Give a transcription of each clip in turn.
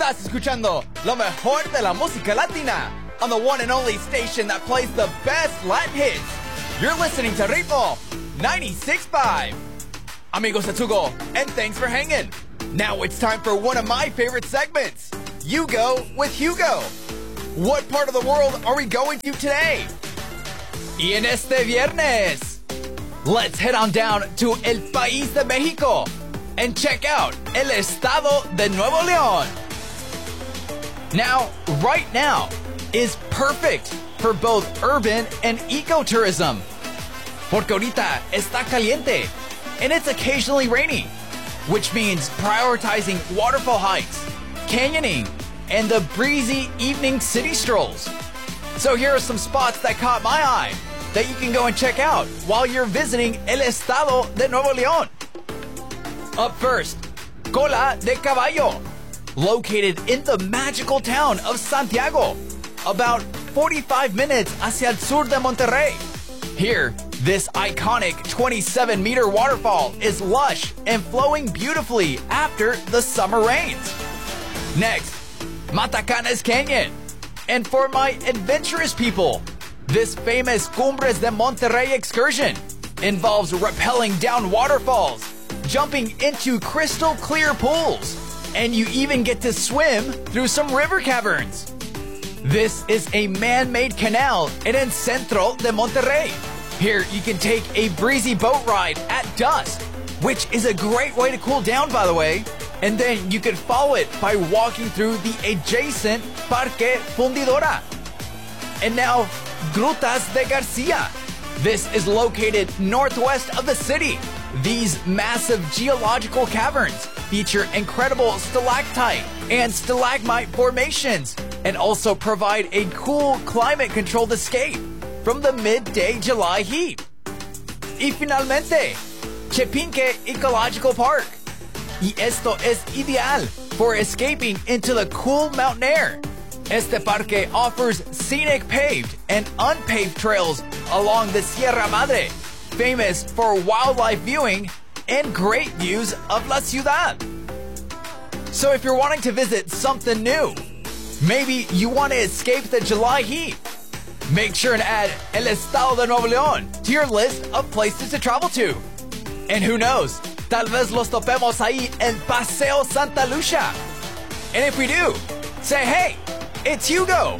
Estás escuchando lo mejor de la música latina on the one and only station that plays the best Latin hits. You're listening to Ritmo 96.5. Amigos, it's Hugo, and thanks for hanging. Now it's time for one of my favorite segments, You Go with Hugo. What part of the world are we going to today? Y en este viernes, let's head on down to El País de México and check out El Estado de Nuevo León. Now, right now, is perfect for both urban and ecotourism. Porque ahorita está caliente and it's occasionally rainy, which means prioritizing waterfall hikes, canyoning, and the breezy evening city strolls. So here are some spots that caught my eye that you can go and check out while you're visiting El Estado de Nuevo León. Up first, Cola de Caballo, located in the magical town of Santiago, about 45 minutes hacia el sur de Monterrey. Here, this iconic 27-meter waterfall is lush and flowing beautifully after the summer rains. Next, Matacanes Canyon. And for my adventurous people, this famous Cumbres de Monterrey excursion involves rappelling down waterfalls, jumping into crystal clear pools, and you even get to swim through some river caverns. This is a man-made canal in El Centro de Monterrey. Here you can take a breezy boat ride at dusk, which is a great way to cool down, by the way. And then you can follow it by walking through the adjacent Parque Fundidora. And now, Grutas de Garcia. This is located northwest of the city. These massive geological caverns feature incredible stalactite and stalagmite formations and also provide a cool climate-controlled escape from the midday July heat. Y finalmente, Chepinque Ecological Park. Y esto es ideal for escaping into the cool mountain air. Este parque offers scenic paved and unpaved trails along the Sierra Madre, famous for wildlife viewing and great views of la ciudad. So if you're wanting to visit something new, maybe you want to escape the July heat, make sure to add El Estado de Nuevo León to your list of places to travel to. And who knows, tal vez los topemos ahí en Paseo Santa Lucia. And if we do, say, hey, it's Hugo.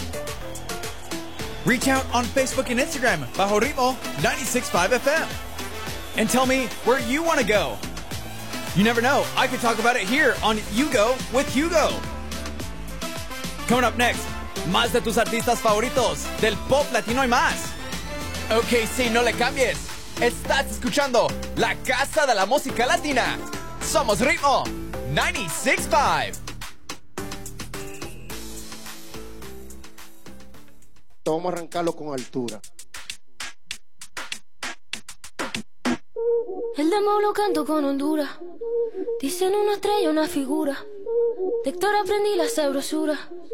Reach out on Facebook and Instagram, Bajo Ritmo 96.5 FM. And tell me where you want to go. You never know, I could talk about it here on You Go with Hugo. Coming up next, más de tus artistas favoritos del pop latino y más. Ok, sí, no le cambies. Estás escuchando La Casa de la Música Latina. Somos Ritmo 96.5. Vamos a arrancarlo con altura. El demo lo canto con Honduras. Dicen una estrella, una figura. De Héctor aprendí la sabrosura.